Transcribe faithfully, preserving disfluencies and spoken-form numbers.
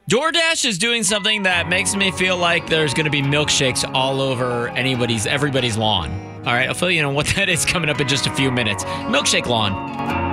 DoorDash is doing something that makes me feel like there's going to be milkshakes all over anybody's, everybody's lawn. All right, I'll fill you in on what that is coming up in just a few minutes. Milkshake lawn.